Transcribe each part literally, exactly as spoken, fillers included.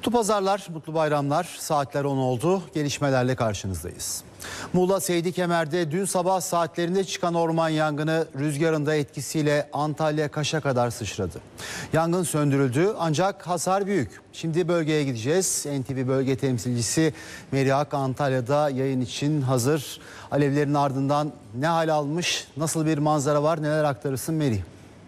Mutlu pazarlar, mutlu bayramlar. Saatler on oldu. Gelişmelerle karşınızdayız. Muğla Seydikemer'de dün sabah saatlerinde çıkan orman yangını rüzgarın da etkisiyle Antalya Kaş'a kadar sıçradı. Yangın söndürüldü ancak hasar büyük. Şimdi bölgeye gideceğiz. N T V bölge temsilcisi Meri Ak Antalya'da yayın için hazır. Alevlerin ardından ne hal almış, nasıl bir manzara var, neler aktarırsın Meri?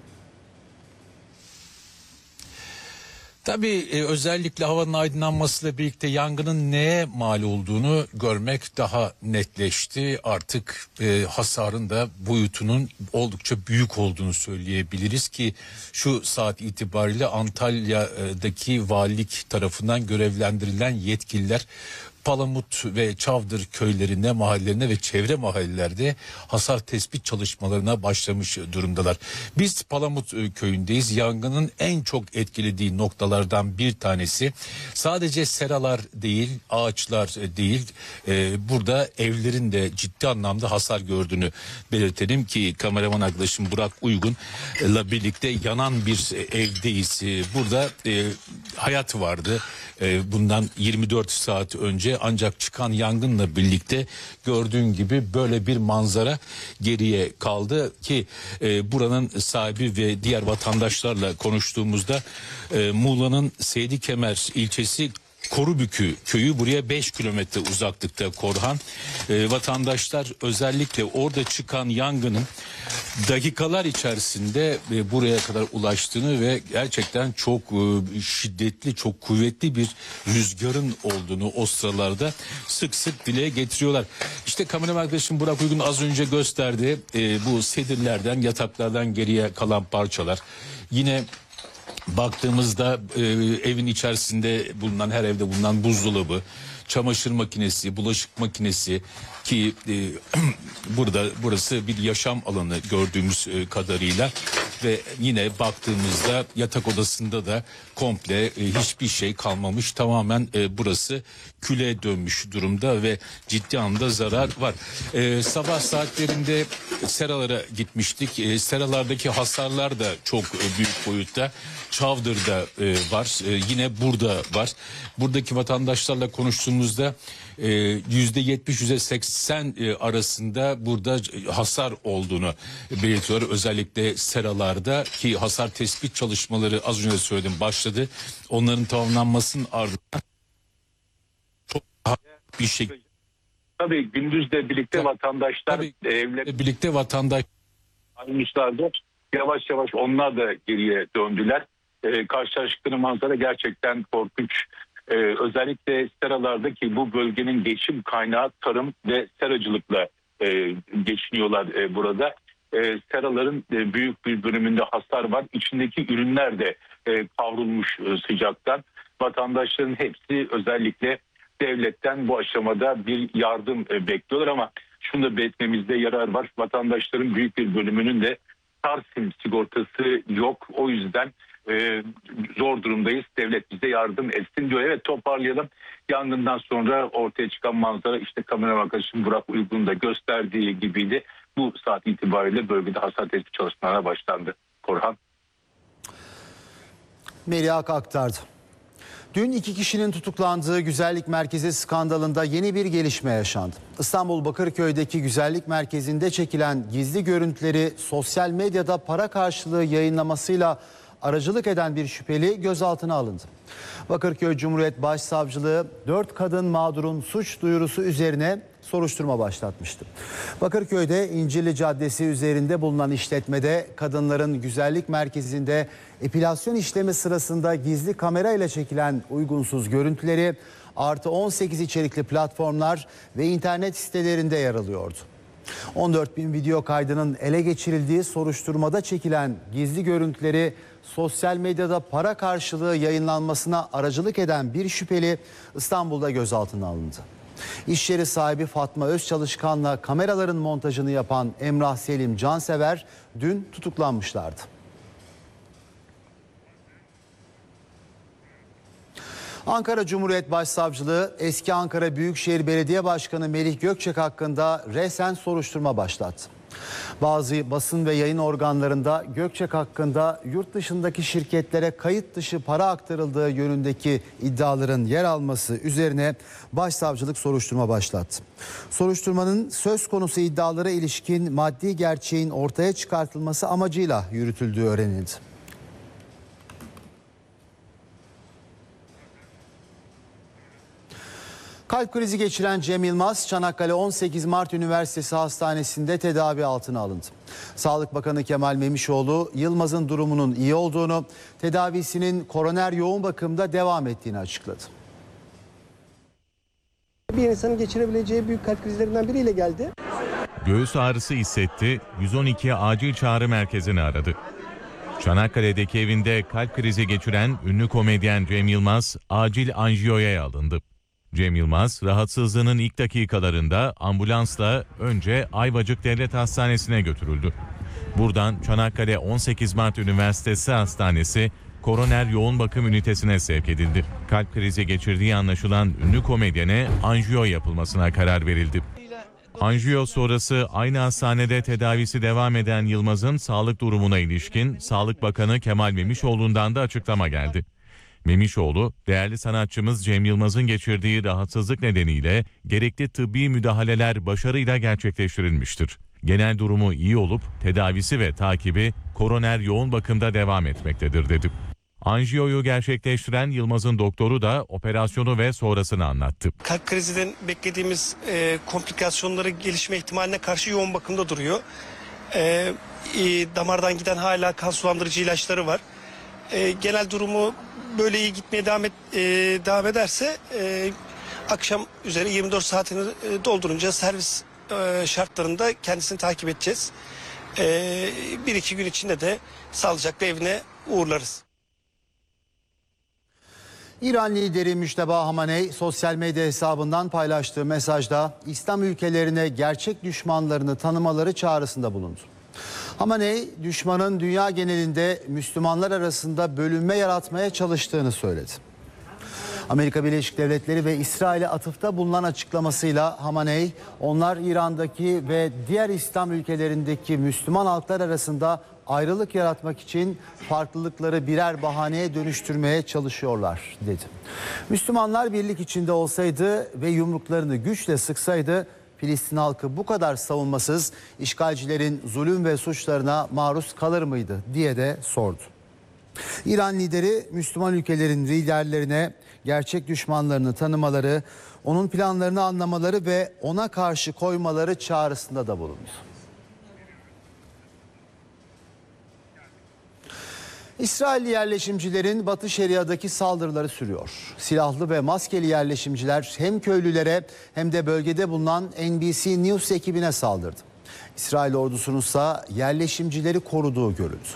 Tabii e, özellikle havanın aydınlanmasıyla birlikte yangının neye mal olduğunu görmek daha netleşti. Artık e, hasarın da boyutunun oldukça büyük olduğunu söyleyebiliriz ki şu saat itibariyle Antalya'daki valilik tarafından görevlendirilen yetkililer Palamut ve Çavdır köylerinde, mahallelerine ve çevre mahallelerde hasar tespit çalışmalarına başlamış durumdalar. Biz Palamut köyündeyiz. Yangının en çok etkilediği noktalardan bir tanesi sadece seralar değil, ağaçlar değil, e, burada evlerin de ciddi anlamda hasar gördüğünü belirtelim ki kameraman arkadaşım Burak Uygun'la birlikte yanan bir evdeyiz. Burada e, hayat vardı. Bundan yirmi dört saat önce, ancak çıkan yangınla birlikte gördüğün gibi böyle bir manzara geriye kaldı ki e, buranın sahibi ve diğer vatandaşlarla konuştuğumuzda e, Muğla'nın Seydikemer ilçesi Korubükü köyü, buraya beş kilometre uzaklıkta Korhan. E, vatandaşlar özellikle orada çıkan yangının dakikalar içerisinde e, buraya kadar ulaştığını ve gerçekten çok e, şiddetli, çok kuvvetli bir rüzgarın olduğunu o sıralarda sık sık dile getiriyorlar. İşte kameraman arkadaşım Burak Uygun az önce gösterdi e, bu sedirlerden, yataklardan geriye kalan parçalar. Yine baktığımızda e, evin içerisinde bulunan, her evde bulunan buzdolabı, çamaşır makinesi, bulaşık makinesi ki e, burada burası bir yaşam alanı gördüğümüz e, kadarıyla ve yine baktığımızda yatak odasında da komple e, hiçbir şey kalmamış, tamamen e, burası küle dönmüş durumda ve ciddi anlamda zarar var. E, sabah saatlerinde seralara gitmiştik. E, seralardaki hasarlar da çok e, büyük boyutta. Çavdır'da e, var, e, yine burada var. Buradaki vatandaşlarla konuştuğumuzda e, yüzde yetmiş yüzde seksen e, arasında burada hasar olduğunu belirtiyor. Özellikle seralarda ki hasar tespit çalışmaları az önce söyledim başladı. Onların tamamlanmasının ardından çok daha bir şey. Tabii gündüzle birlikte Tabii, vatandaşlar tabii, evlerinde birlikte vatandaş almışlardı. Yavaş yavaş onlar da geriye döndüler. Ee, karşılaştıkları manzara gerçekten korkunç. Ee, özellikle seralardaki bu bölgenin geçim kaynağı tarım ve seracılıkla e, geçiniyorlar e, burada. E, seraların e, büyük bir bölümünde hasar var. İçindeki ürünler de e, kavrulmuş e, sıcaktan. Vatandaşların hepsi özellikle devletten bu aşamada bir yardım e, bekliyorlar ama şunu da belirtmemizde yarar var. Vatandaşların büyük bir bölümünün de Tarsim sigortası yok. O yüzden e, zor durumdayız. Devlet bize yardım etsin diyor. Evet, toparlayalım. Yangından sonra ortaya çıkan manzara işte kamera arkadaşım Burak Uygun'un da gösterdiği gibiydi. Bu saat itibariyle bölgede hasar tespit çalışmalarına başlandı. Korhan. Meri Ak aktardı. Dün iki kişinin tutuklandığı güzellik merkezi skandalında yeni bir gelişme yaşandı. İstanbul Bakırköy'deki güzellik merkezinde çekilen gizli görüntüleri sosyal medyada para karşılığı yayınlamasıyla aracılık eden bir şüpheli gözaltına alındı. Bakırköy Cumhuriyet Başsavcılığı dört kadın mağdurun suç duyurusu üzerine soruşturma başlatmıştı. Bakırköy'de İncirli Caddesi üzerinde bulunan işletmede kadınların güzellik merkezinde epilasyon işlemi sırasında gizli kamera ile çekilen uygunsuz görüntüleri artı on sekiz içerikli platformlar ve internet sitelerinde yer alıyordu. on dört bin video kaydının ele geçirildiği soruşturmada çekilen gizli görüntüleri sosyal medyada para karşılığı yayınlanmasına aracılık eden bir şüpheli İstanbul'da gözaltına alındı. İş yeri sahibi Fatma Özçalışkan'la kameraların montajını yapan Emrah Selim Cansever dün tutuklanmışlardı. Ankara Cumhuriyet Başsavcılığı eski Ankara Büyükşehir Belediye Başkanı Melih Gökçek hakkında resen soruşturma başlattı. Bazı basın ve yayın organlarında Gökçek hakkında yurt dışındaki şirketlere kayıt dışı para aktarıldığı yönündeki iddiaların yer alması üzerine Başsavcılık soruşturma başlattı. Soruşturmanın söz konusu iddialara ilişkin maddi gerçeğin ortaya çıkartılması amacıyla yürütüldüğü öğrenildi. Kalp krizi geçiren Cem Yılmaz, Çanakkale on sekiz Mart Üniversitesi Hastanesi'nde tedavi altına alındı. Sağlık Bakanı Kemal Memişoğlu, Yılmaz'ın durumunun iyi olduğunu, tedavisinin koroner yoğun bakımda devam ettiğini açıkladı. Bir insanın geçirebileceği büyük kalp krizlerinden biriyle geldi. Göğüs ağrısı hissetti, yüz on iki acil çağrı merkezini aradı. Çanakkale'deki evinde kalp krizi geçiren ünlü komedyen Cem Yılmaz acil anjiyoya alındı. Cem Yılmaz rahatsızlığının ilk dakikalarında ambulansla önce Ayvacık Devlet Hastanesi'ne götürüldü. Buradan Çanakkale on sekiz Mart Üniversitesi Hastanesi koroner yoğun bakım ünitesine sevk edildi. Kalp krizi geçirdiği anlaşılan ünlü komedyene anjiyo yapılmasına karar verildi. Anjiyo sonrası aynı hastanede tedavisi devam eden Yılmaz'ın sağlık durumuna ilişkin Sağlık Bakanı Kemal Memişoğlu'ndan da açıklama geldi. Memişoğlu, değerli sanatçımız Cem Yılmaz'ın geçirdiği rahatsızlık nedeniyle gerekli tıbbi müdahaleler başarıyla gerçekleştirilmiştir. Genel durumu iyi olup tedavisi ve takibi koroner yoğun bakımda devam etmektedir dedi. Anjiyoyu gerçekleştiren Yılmaz'ın doktoru da operasyonu ve sonrasını anlattı. Kalp krizinden beklediğimiz e, komplikasyonları gelişme ihtimaline karşı yoğun bakımda duruyor. E, e, damardan giden hala kan sulandırıcı ilaçları var. E, genel durumu böyle iyi gitmeye devam, et, e, devam ederse e, akşam üzeri yirmi dört saatini e, doldurunca servis e, şartlarında kendisini takip edeceğiz. E, bir iki gün içinde de sağlıcakla evine uğurlarız. İran lideri Müşteba Hamaney sosyal medya hesabından paylaştığı mesajda İslam ülkelerine gerçek düşmanlarını tanımaları çağrısında bulundu. Hamaney, düşmanın dünya genelinde Müslümanlar arasında bölünme yaratmaya çalıştığını söyledi. Amerika Birleşik Devletleri ve İsrail'e atıfta bulunan açıklamasıyla Hamaney, onlar İran'daki ve diğer İslam ülkelerindeki Müslüman halklar arasında ayrılık yaratmak için farklılıkları birer bahaneye dönüştürmeye çalışıyorlar dedi. Müslümanlar birlik içinde olsaydı ve yumruklarını güçle sıksaydı Filistin halkı bu kadar savunmasız işgalcilerin zulüm ve suçlarına maruz kalır mıydı diye de sordu. İran lideri Müslüman ülkelerin liderlerine gerçek düşmanlarını tanımaları, onun planlarını anlamaları ve ona karşı koymaları çağrısında da bulundu. İsrailli yerleşimcilerin Batı Şeria'daki saldırıları sürüyor. Silahlı ve maskeli yerleşimciler hem köylülere hem de bölgede bulunan N B C News ekibine saldırdı. İsrail ordusunun ise yerleşimcileri koruduğu görüldü.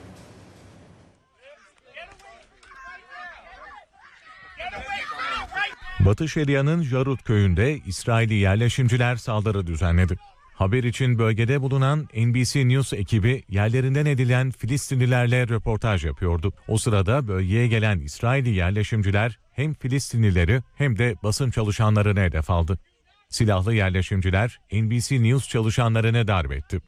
Batı Şeria'nın Jarut köyünde İsrailli yerleşimciler saldırı düzenledi. Haber için bölgede bulunan N B C News ekibi yerlerinden edilen Filistinlilerle röportaj yapıyordu. O sırada bölgeye gelen İsrailli yerleşimciler hem Filistinlileri hem de basın çalışanlarını hedef aldı. Silahlı yerleşimciler N B C News çalışanlarını darp etti.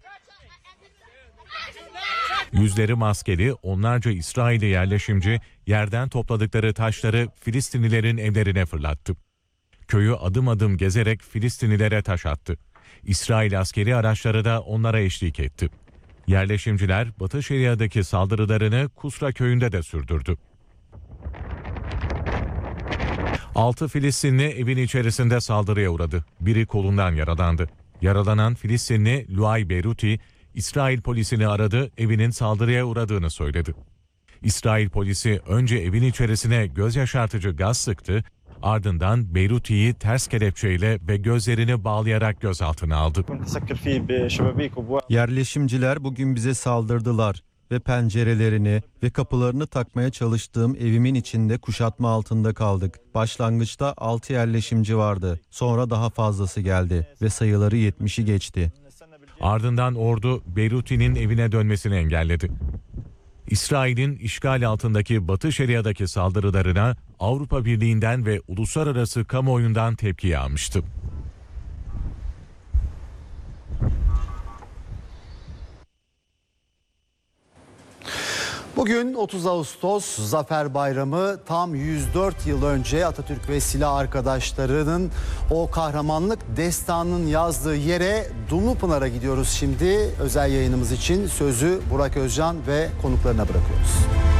Yüzleri maskeli onlarca İsrailli yerleşimci yerden topladıkları taşları Filistinlilerin evlerine fırlattı. Köyü adım adım gezerek Filistinlilere taş attı. İsrail askeri araçları da onlara eşlik etti. Yerleşimciler Batı Şeria'daki saldırılarını Kusra köyünde de sürdürdü. Altı Filistinli evin içerisinde saldırıya uğradı. Biri kolundan yaralandı. Yaralanan Filistinli Luay Beruti, İsrail polisini aradı, evinin saldırıya uğradığını söyledi. İsrail polisi önce evin içerisine göz yaşartıcı gaz sıktı, ardından Beyruti'yi ters kelepçeyle ve gözlerini bağlayarak gözaltına aldı. Yerleşimciler bugün bize saldırdılar ve pencerelerini ve kapılarını takmaya çalıştığım evimin içinde kuşatma altında kaldık. Başlangıçta altı yerleşimci vardı. Sonra daha fazlası geldi ve sayıları yetmişi geçti. Ardından ordu Beyruti'nin evine dönmesini engelledi. İsrail'in işgal altındaki Batı Şeria'daki saldırılarına Avrupa Birliği'nden ve uluslararası kamuoyundan tepki yağmıştı. Bugün otuz Ağustos Zafer Bayramı, tam yüz dört yıl önce Atatürk ve silah arkadaşlarının o kahramanlık destanının yazdığı yere Dumlupınar'a gidiyoruz şimdi. Özel yayınımız için sözü Burak Özcan ve konuklarına bırakıyoruz.